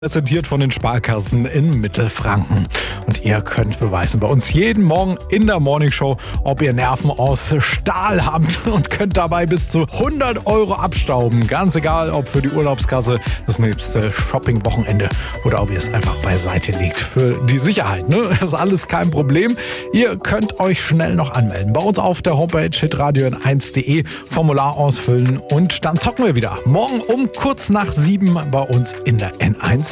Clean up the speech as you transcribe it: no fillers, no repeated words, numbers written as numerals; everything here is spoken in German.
Präsentiert von den Sparkassen in Mittelfranken. Und ihr könnt beweisen bei uns jeden Morgen in der Morningshow, ob ihr Nerven aus Stahl habt und könnt dabei bis zu 100 € abstauben. Ganz egal, ob für die Urlaubskasse, das nächste Shopping-Wochenende oder ob ihr es einfach beiseite legt für die Sicherheit. Ne? Das ist alles kein Problem. Ihr könnt euch schnell noch anmelden. Bei uns auf der Homepage hitradio n1.de Formular ausfüllen und dann zocken wir wieder. Morgen um kurz nach 7 bei uns in der N1.